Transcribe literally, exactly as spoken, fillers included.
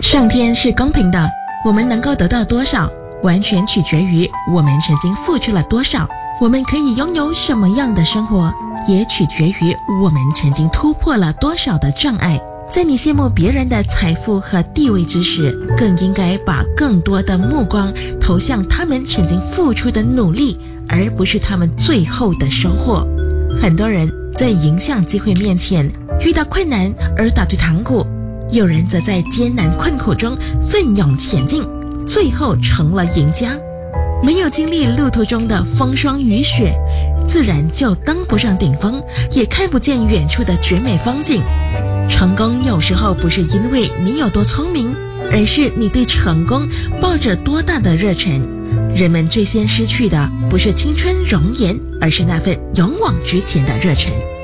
上天是公平的，我们能够得到多少，完全取决于我们曾经付出了多少。我们可以拥有什么样的生活，也取决于我们曾经突破了多少的障碍。在你羡慕别人的财富和地位之时，更应该把更多的目光投向他们曾经付出的努力，而不是他们最后的收获。很多人在迎向机会面前遇到困难而打退堂鼓，有人则在艰难困苦中奋勇前进，最后成了赢家。没有经历路途中的风霜雨雪，自然就登不上顶峰，也看不见远处的绝美风景。成功有时候不是因为你有多聪明，而是你对成功抱着多大的热忱。人们最先失去的不是青春容颜，而是那份勇往直前的热忱。